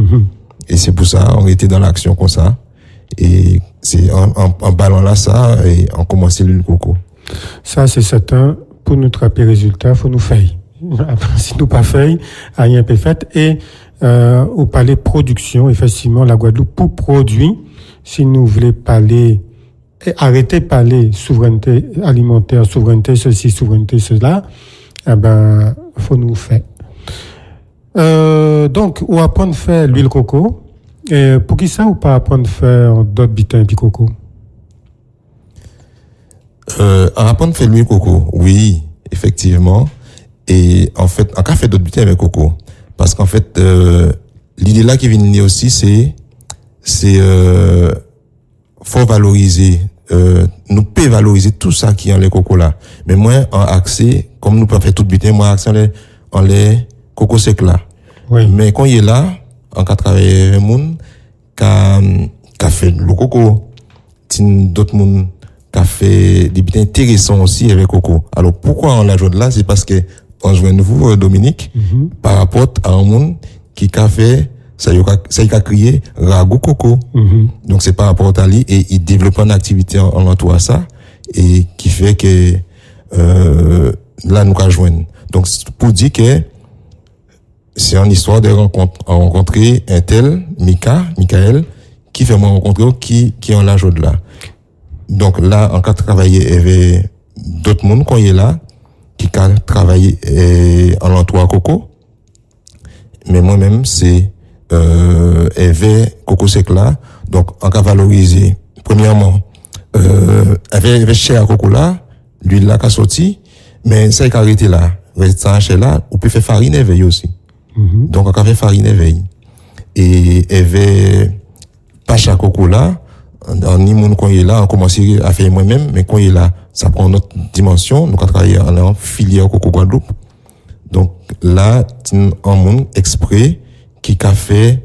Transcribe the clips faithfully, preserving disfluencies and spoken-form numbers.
Mm-hmm. Et c'est pour ça, on était dans l'action comme ça. Et c'est en, en, en ballant là, ça, et on commençait l'huile coco. Ça, c'est certain. Pour nous trapper résultat, faut nous faire. Si nous pas fait, rien peut fait. Et, euh, au palais production, effectivement, la Guadeloupe, pour produire, si nous voulons parler, arrêter de parler souveraineté alimentaire, souveraineté ceci, souveraineté cela, eh ben, faut nous faire. Euh, donc, ou apprendre à faire l'huile coco. Et pour qui ça, ou pas apprendre à faire d'autres bitins et puis coco? Euh, apprendre à faire l'huile coco, oui, effectivement. Et en fait, on a fait d'autres bitins avec coco. Parce qu'en fait, euh, l'idée là qui vient aussi, c'est, c'est, euh, faut valoriser, euh, nous peut valoriser tout ça qui est en les coco là. Mais moi, en accès, comme nous pouvons faire tout bitin, moi, accès en les, en les coco sec là. Oui. Mais quand il est là, on a travaillé avec moun, qu'a, qu'a fait le coco, d'autres moun, qu'a fait des bitins intéressants aussi avec coco. Alors, pourquoi on l'ajoute là? C'est parce que, on joue vous, Dominique, mm-hmm. par rapport à un monde qui a fait, ça y a, ça y a crié ragoût coco. Mm-hmm. Donc c'est par rapport à lui et il développe une activité en, en entour à ça et qui fait que, euh, là, nous allons joindre. Donc, pour dire que c'est une histoire de rencontre, rencontrer un tel, Mika, Michael, qui fait moi rencontrer, qui, qui en l'âge de là. Donc là, en cas de travailler avec d'autres mondes quand il est là, qui a travaillé eh, en l'entour à coco. Mais moi-même, c'est, euh, avait coco sec là. Donc, on a valorisé, premièrement, euh, avait, avait cher à coco là, l'huile là qui a sorti, mais ça, il a arrêté là. Restant à cher là, on peut faire farine éveille aussi. Mm-hmm. Donc, on a fait farine éveille. Et, avait pas cher à coco là, en ni monde quand il est là, on commence à faire moi-même, mais quand il est là, ça prend une autre dimension. Nous, on travaille en filière coco Guadeloupe. Donc, là, un monde exprès qui a fait,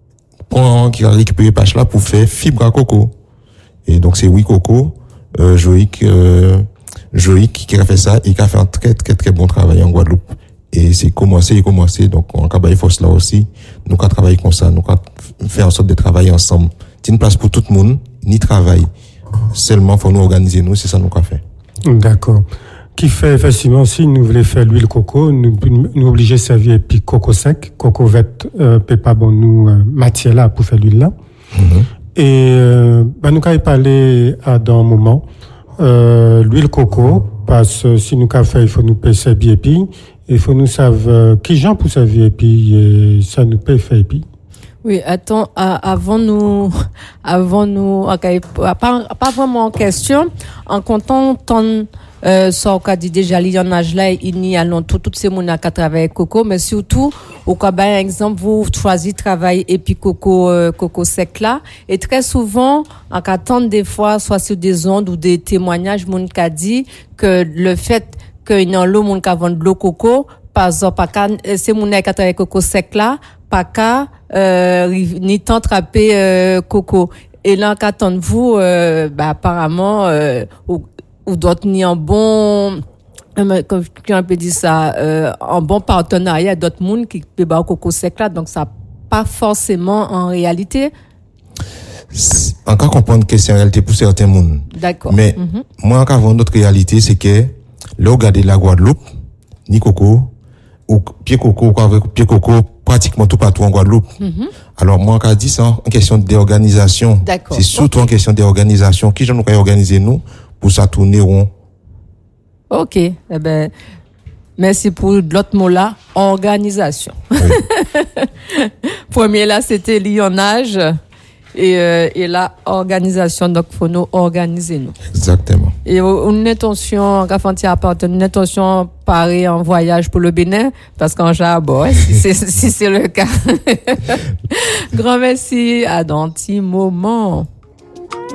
qui a récupéré pâche là pour faire fibre à coco. Et donc, c'est oui coco, euh, Joïque, euh, Joïque qui a fait ça et qui a fait un très, très, très bon travail en Guadeloupe. Et c'est commencé et commencé. Donc, on a travaillé force là aussi. Nous, on a travaillé comme ça. Nous, on a fait en sorte de travailler ensemble. C'est une place pour tout le monde, ni travail. Seulement, faut nous organiser, nous, c'est ça nous qu'a fait. D'accord. Qui fait, effectivement, si nous voulons faire l'huile coco, nous, nous obliger à servir puis coco sec, coco vert, euh, peut pas bon nous, euh, matière là pour faire l'huile là. Mm-hmm. Et, euh, bah, nous, quand il parlait à dans un moment, euh, l'huile coco, parce que si nous qu'a fait, il faut nous payer servir puis, il faut nous savoir, qui gens pour servir puis, et ça nous paye faire puis. Oui, attends, euh, avant nous, avant nous, okay, pas, pas vraiment en question, en comptant ton, euh, ça, on a dit déjà, il y en a là, il y a longtemps, toutes ces mounas qui travaillent coco, mais surtout, au cas, par exemple, vous choisissez travailler et puis coco, euh, coco sec là, et très souvent, en attendant des fois, soit sur des ondes ou des témoignages, moun qui a dit que le fait que dans l'eau, moun qui a vendu de l'eau coco, par exemple, ces mounas qui travaillent coco sec là, pas qu'à euh, ni tant trapper euh, coco. Et là, qu'attendez-vous, euh, bah, apparemment, euh, ou, ou d'autres ni un bon, euh, comme on peut dire ça, euh, un bon partenariat d'autres monde qui peut bah coco sec là, donc ça pas forcément en réalité. Encore comprendre que c'est en réalité pour certains mondes. D'accord. Mais mm-hmm. moi, encore avoir notre réalité, c'est que là, regardez la Guadeloupe, ni coco, ou pied coco, avec pied coco, pratiquement tout partout en Guadeloupe. Mm-hmm. Alors, moi, quand je dis ça, en question d'organisation. D'accord. C'est surtout okay. en question d'organisation. Qui j'en ai organisé nous pour ça tourner rond? Ok. Eh ben, merci pour l'autre mot là. Organisation. Oui. Premier là, c'était lionnage. Et, euh, et la organisation, donc faut nous organiser nous. Exactement. Et une intention, quand appartient une intention pareille en voyage pour le Bénin, parce qu'en Jabon, si c'est si c'est le cas. Grand merci à dans petit moment.